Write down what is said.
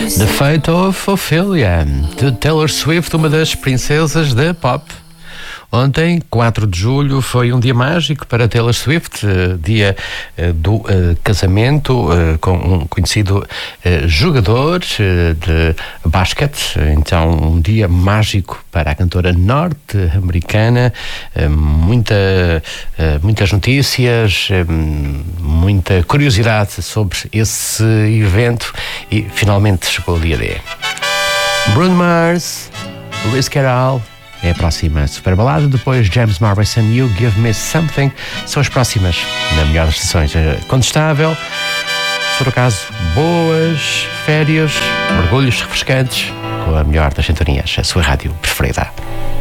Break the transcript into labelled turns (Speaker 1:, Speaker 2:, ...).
Speaker 1: The Fate of Ophelia, de Taylor Swift, uma das princesas da pop. Ontem, 4 de julho, foi um dia mágico para Taylor Swift, dia do casamento com um conhecido jogador de basquete. Então, um dia mágico para a cantora norte-americana. Muitas notícias, muita curiosidade sobre esse evento e finalmente chegou o dia D. Bruno Mars, Lewis Carroll é a próxima super balada. Depois James Morrison, You Give Me Something, são as próximas na melhor das estações. Contestável, se for o caso, boas férias, mergulhos refrescantes com a melhor das sintonias, a sua rádio preferida.